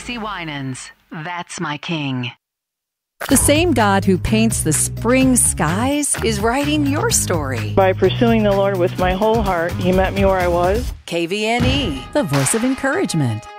CeCe Winans. That's my king. The same God who paints the spring skies is writing your story. By pursuing the Lord with my whole heart, He met me where I was. KVNE, the voice of encouragement.